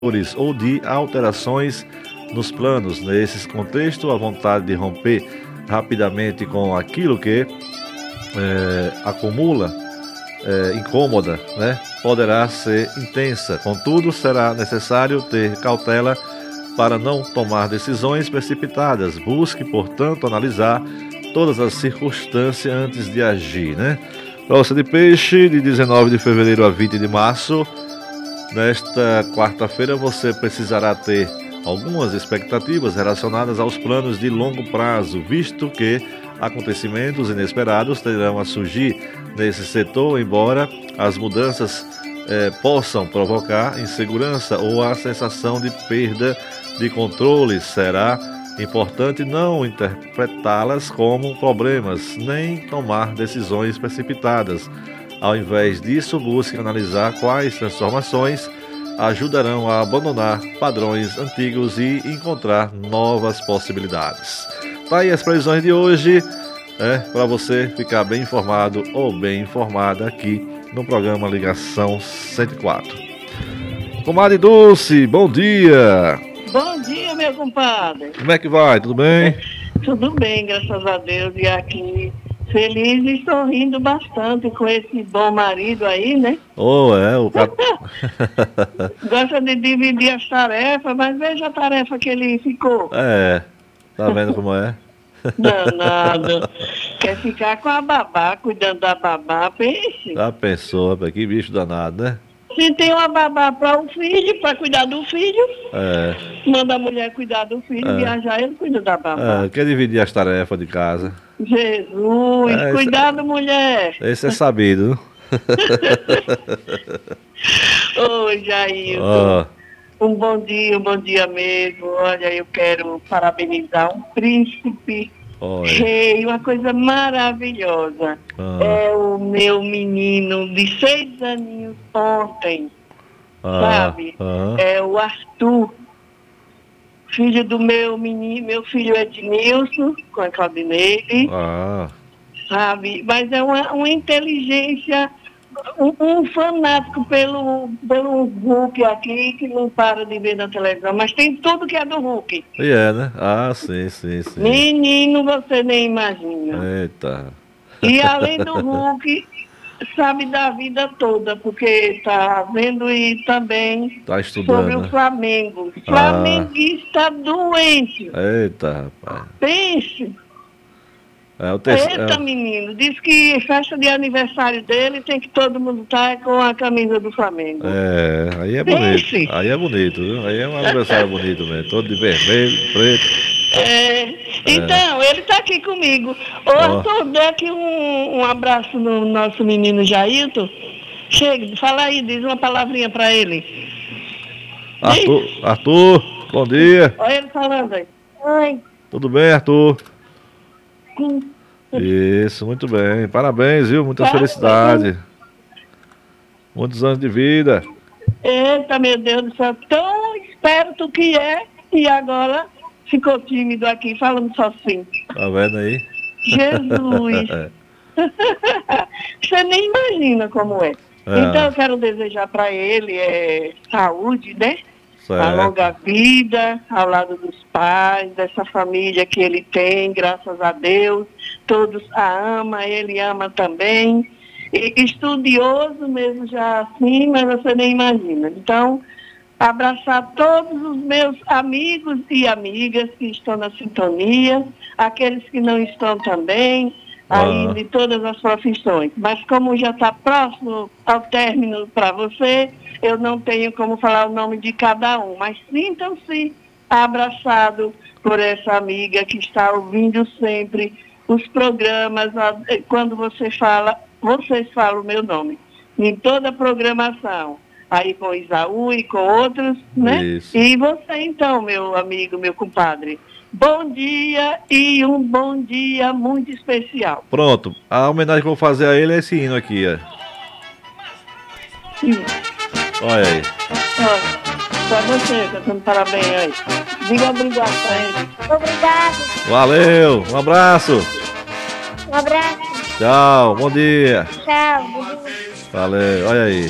ou de alterações nos planos. Nesse contexto, a vontade de romper rapidamente com aquilo que acumula, incômoda, né, poderá ser intensa. Contudo, será necessário ter cautela para não tomar decisões precipitadas. Busque, portanto, analisar todas as circunstâncias antes de agir, né? Para você de peixe, de 19 de fevereiro a 20 de março, nesta quarta-feira você precisará ter algumas expectativas relacionadas aos planos de longo prazo, visto que acontecimentos inesperados terão a surgir nesse setor, embora as mudanças possam provocar insegurança ou a sensação de perda de controle. Será importante não interpretá-las como problemas, nem tomar decisões precipitadas. Ao invés disso, busque analisar quais transformações ajudarão a abandonar padrões antigos e encontrar novas possibilidades. Tá aí as previsões de hoje, para você ficar bem informado ou bem informada aqui no programa Ligação 104. Comadre Dulce, bom dia! Bom dia, meu compadre. Como é que vai? Tudo bem? Tudo bem, graças a Deus. E aqui, feliz e sorrindo bastante com esse bom marido aí, né? Gosta de dividir as tarefas, mas veja a tarefa que ele ficou. Tá vendo como é? Danado. Quer ficar com a babá, cuidando da babá, pense. Já pensou, que bicho danado, né? Se tem uma babá para o filho, para cuidar do filho, manda a mulher cuidar do filho, viajar, ele cuida da babá. Quer dividir as tarefas de casa. Jesus, cuidado, mulher. Esse é sabido. Oi, Jailton. Um bom dia mesmo. Olha, eu quero parabenizar um príncipe rei, uma coisa maravilhosa. É o meu menino de 6 aninhos ontem, sabe? É o Arthur, filho do meu menino, meu filho Ednilson, com a Claudineide, sabe? Mas é uma inteligência, um fanático pelo Hulk aqui, que não para de ver na televisão, mas tem tudo que é do Hulk. Né? Sim. Menino, você nem imagina. Eita. E além do Hulk, sabe da vida toda, porque está vendo e também sobre o Flamengo. Flamenguista doente. Eita, rapaz. Pense. Eita, menino, diz que festa de aniversário dele tem que todo mundo estar com a camisa do Flamengo. Aí é bonito. Aí é bonito, viu? Aí é um aniversário bonito mesmo, todo de vermelho, preto. Então, ele está aqui comigo. Arthur, dê aqui um abraço no nosso menino Jailton. Chega, fala aí, diz uma palavrinha para ele. Arthur, bom dia. Olha ele falando aí. Oi. Tudo bem, Arthur? Isso, muito bem. Parabéns, viu? Muita felicidade. Muitos anos de vida. Eita, meu Deus do céu, tão esperto que é, e agora ficou tímido aqui, falando só assim. Tá vendo aí? Jesus! Você nem imagina como é. Então eu quero desejar para ele saúde, né? A longa vida, ao lado dos pais, dessa família que ele tem, graças a Deus. Todos a amam, ele ama também. E estudioso mesmo já assim, mas você nem imagina. Então, abraçar todos os meus amigos e amigas que estão na sintonia, aqueles que não estão também, aí de todas as profissões. Mas como já está próximo ao término para você, eu não tenho como falar o nome de cada um, mas sintam-se abraçados por essa amiga que está ouvindo sempre os programas, quando vocês falam o meu nome, em toda a programação, aí com Isaú e com outros, né? Isso. E você então, meu amigo, meu compadre, bom dia e um bom dia muito especial. Pronto, a homenagem que eu vou fazer a ele é esse hino aqui, Olha aí. Pra você, cantando parabéns aí. Diga obrigado pra ele. Obrigado. Valeu, um abraço. Um abraço. Tchau, bom dia. Tchau. Valeu, olha aí.